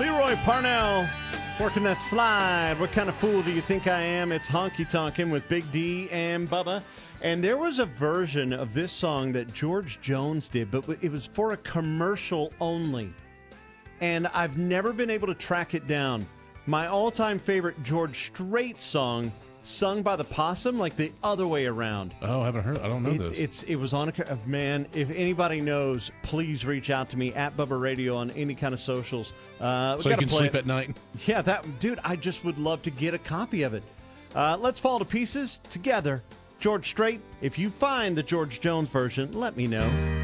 Leroy Parnell working that slide. What kind of fool do you think I am? It's Honky Tonkin' with Big D and Bubba. And there was a version of this song that George Jones did, but it was for a commercial only. And I've never been able to track it down. My all-time favorite George Strait song, sung by the Possum, like the other way around. Oh, I haven't heard. I don't know this. It was on a man. If anybody knows, please reach out to me at Bubba Radio on any kind of socials. So you can sleep at night. Yeah, dude. I just would love to get a copy of it. Let's fall to pieces together. George Strait. If you find the George Jones version, let me know.